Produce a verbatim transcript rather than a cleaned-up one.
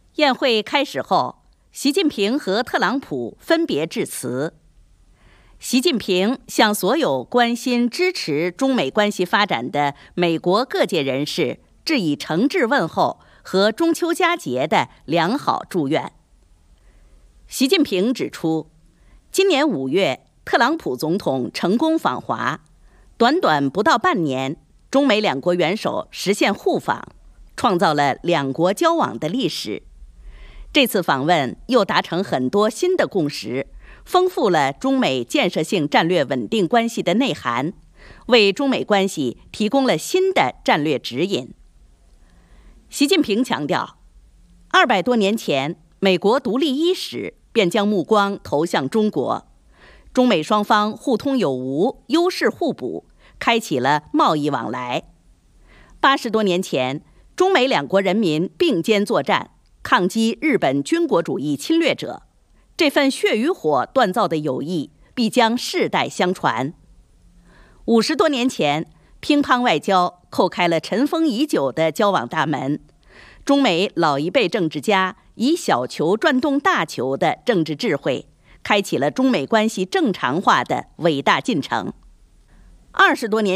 宴会开始后，习近平和特朗普分别致辞。习近平向所有关心支持中美关系发展的美国各界人士致以诚挚问候和中秋佳节的良好祝愿。习近平指出，今年五月，特朗普总统成功访华，短短不到半年，中美两国元首实现互访，创造了两国交往的历史。这次访问又达成很多新的共识，丰富了中美建设性战略稳定关系的内涵，为中美关系提供了新的战略指引。习近平强调，二百多年前，美国独立伊始便将目光投向中国，中美双方互通有无，优势互补，开启了贸易往来。八十多年前，中美两国人民并肩作战，抗击日本军国主义侵略者，这份血与火锻造的友谊必将世代相传。五十多年前，乒乓外交叩开了尘封已久的交往大门，中美老一辈政治家以小球转动大球的政治智慧，开启了中美关系正常化的伟大进程。二十多年